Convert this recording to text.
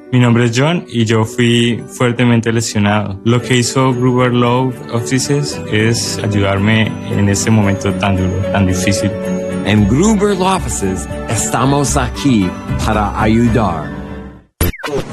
Mi nombre es John y yo fui fuertemente lesionado. Lo que hizo Gruber Law Offices es ayudarme en este momento tan duro, tan difícil. En Gruber Law Offices estamos aquí para ayudar.